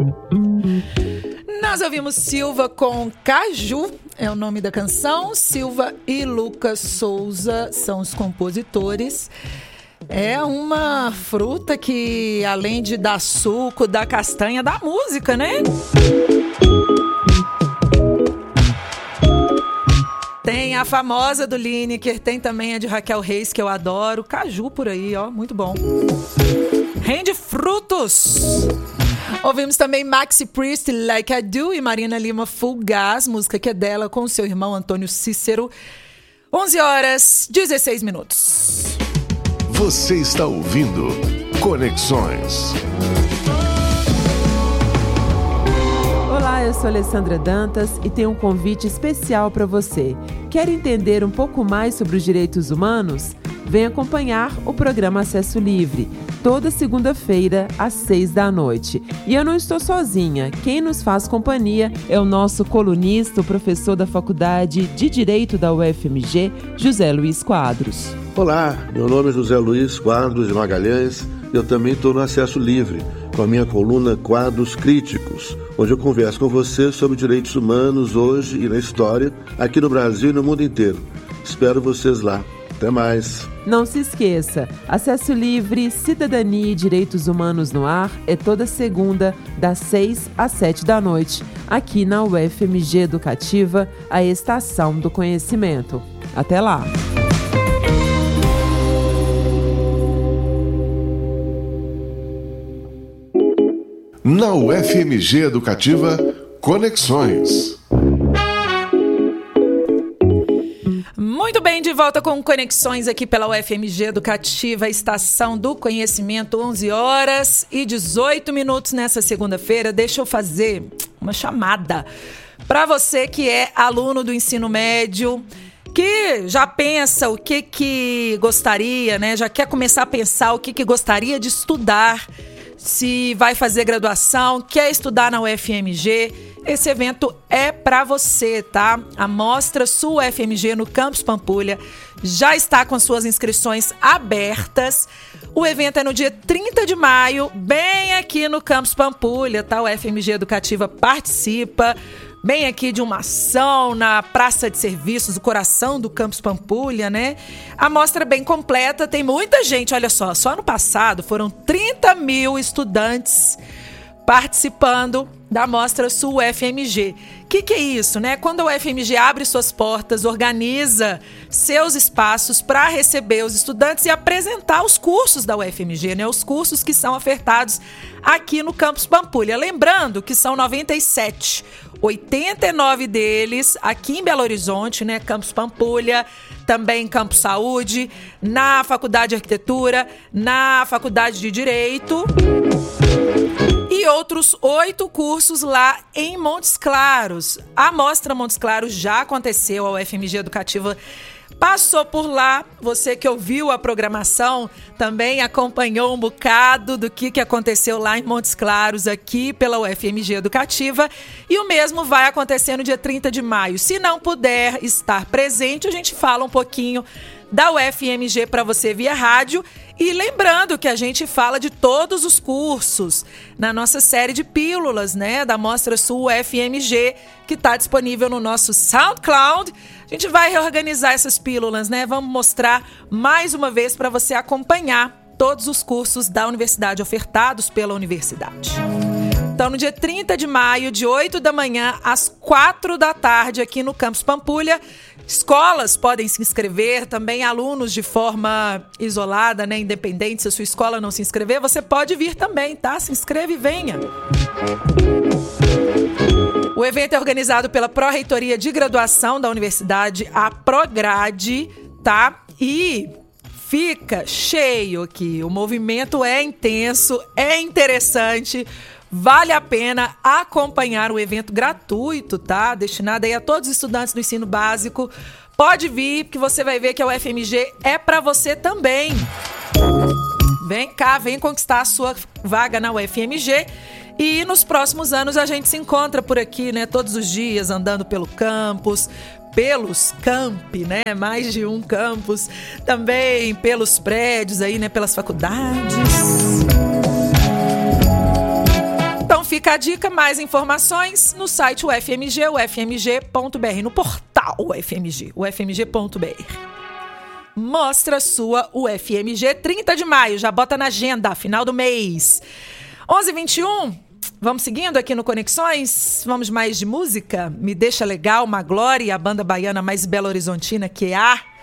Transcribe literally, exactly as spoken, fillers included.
Nós ouvimos Silva com Caju, é o nome da canção. Silva e Lucas Souza são os compositores. É uma fruta que, além de dar suco, dá castanha, dá música, né? Tem a famosa do Lineker, tem também a de Raquel Reis, que eu adoro. Caju por aí, ó, muito bom. Rende frutos! Ouvimos também Maxi Priest, Like I Do, e Marina Lima, Full Gas, música que é dela com seu irmão Antônio Cícero. onze horas, dezesseis minutos. Você está ouvindo Conexões. Olá, eu sou Alessandra Dantas e tenho um convite especial para você. Quer entender um pouco mais sobre os direitos humanos? Vem acompanhar o programa Acesso Livre, toda segunda-feira, às seis da noite. E eu não estou sozinha. Quem nos faz companhia é o nosso colunista, o professor da Faculdade de Direito da U F M G, José Luiz Quadros. Olá, meu nome é José Luiz Quadros de Magalhães e eu também estou no Acesso Livre, com a minha coluna Quadros Críticos, onde eu converso com você sobre direitos humanos hoje e na história, aqui no Brasil e no mundo inteiro. Espero vocês lá. Até mais. Não se esqueça, Acesso Livre, Cidadania e Direitos Humanos no Ar é toda segunda, das seis às sete da noite, aqui na U F M G Educativa, a Estação do Conhecimento. Até lá! Na U F M G Educativa, Conexões. Muito bem, de volta com Conexões aqui pela U F M G Educativa, Estação do Conhecimento, onze horas e dezoito minutos nessa segunda-feira. Deixa eu fazer uma chamada para você que é aluno do ensino médio, que já pensa o que que gostaria, né? Já quer começar a pensar o que que gostaria de estudar, se vai fazer graduação, quer estudar na U F M G. Esse evento é para você, tá? A Mostra Sul U F M G no Campus Pampulha já está com suas inscrições abertas. O evento é no dia trinta de maio, bem aqui no Campus Pampulha, tá? O U F M G Educativa participa, bem aqui de uma ação na Praça de Serviços, o coração do Campus Pampulha, né? A mostra é bem completa, tem muita gente, olha só, só no passado foram trinta mil estudantes participando da Mostra Sul U F M G. O que, que é isso, né? Quando a U F M G abre suas portas, organiza seus espaços para receber os estudantes e apresentar os cursos da U F M G, né? Os cursos que são ofertados aqui no Campus Pampulha. Lembrando que são noventa e sete, oitenta e nove deles aqui em Belo Horizonte, né? Campus Pampulha, também Campus Saúde, na Faculdade de Arquitetura, na Faculdade de Direito e outros oito cursos lá em Montes Claros. A Mostra Montes Claros já aconteceu, a U F M G Educativa passou por lá. Você que ouviu a programação também acompanhou um bocado do que, que aconteceu lá em Montes Claros, aqui pela U F M G Educativa. E o mesmo vai acontecer no dia trinta de maio. Se não puder estar presente, a gente fala um pouquinho da U F M G para você via rádio. E lembrando que a gente fala de todos os cursos na nossa série de pílulas, né, da Mostra Sul U F M G, que está disponível no nosso SoundCloud. A gente vai reorganizar essas pílulas, né? Vamos mostrar mais uma vez para você acompanhar todos os cursos da universidade ofertados pela universidade. Então, no dia trinta de maio, de oito da manhã às quatro da tarde, aqui no Campus Pampulha, escolas podem se inscrever, também alunos de forma isolada, né, independente. Se a sua escola não se inscrever, você pode vir também, tá? Se inscreve e venha. O evento é organizado pela Pró-Reitoria de Graduação da Universidade, a Prograde, tá? E fica cheio aqui. O movimento é intenso, é interessante. Vale a pena acompanhar o evento gratuito, tá? Destinado aí a todos os estudantes do ensino básico. Pode vir, que você vai ver que a U F M G é para você também. Vem cá, vem conquistar a sua vaga na U F M G. E nos próximos anos a gente se encontra por aqui, né? Todos os dias, andando pelo campus, pelos campi, né? Mais de um campus. Também pelos prédios aí, né? Pelas faculdades. fica a dica, mais informações no site U F M G, u f m g ponto b r, no portal U F M G, u f m g ponto b r. Mostra sua U F M G, trinta de maio, já bota na agenda, final do mês. onze e vinte e um, vamos seguindo aqui no Conexões, vamos mais de música? Me Deixa Legal, Maglore e a banda baiana mais belo-horizontina que há.